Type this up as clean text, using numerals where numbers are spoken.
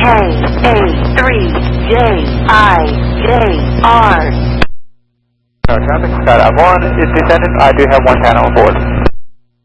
Traffic, Scott Avalon is descendant. I do have one panel aboard.